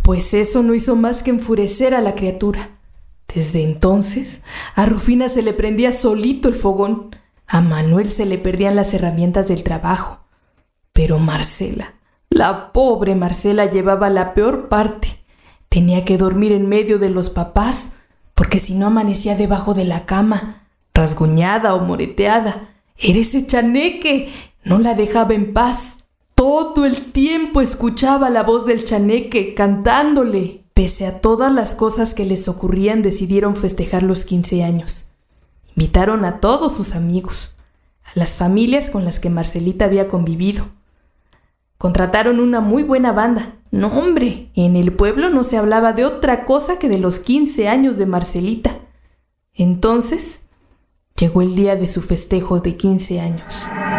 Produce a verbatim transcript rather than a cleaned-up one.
pues eso no hizo más que enfurecer a la criatura. Desde entonces, a Rufina se le prendía solito el fogón, a Manuel se le perdían las herramientas del trabajo. Pero Marcela, la pobre Marcela, llevaba la peor parte. Tenía que dormir en medio de los papás, porque si no amanecía debajo de la cama, rasguñada o moreteada. Era ese chaneque, no la dejaba en paz. Todo el tiempo escuchaba la voz del chaneque cantándole. Pese a todas las cosas que les ocurrían, decidieron festejar los quince años. Invitaron a todos sus amigos, a las familias con las que Marcelita había convivido. Contrataron una muy buena banda. No, hombre, en el pueblo no se hablaba de otra cosa que de los quince años de Marcelita. Entonces, llegó el día de su festejo de quince años.